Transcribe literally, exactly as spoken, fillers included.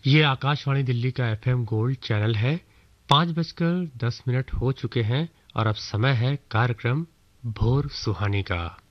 ये आकाशवाणी दिल्ली का FM gold channel है। पाँच बजकर दस मिनट हो चुके हैं और अब समय है कार्यक्रम भोर सुहानी का।